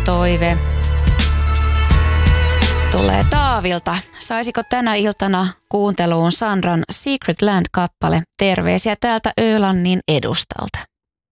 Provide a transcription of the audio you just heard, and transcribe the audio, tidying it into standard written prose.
toive tulee Taavilta. Saisiko tänä iltana kuunteluun Sandran Secret Land-kappale? Terveisiä täältä Ölannin edustalta.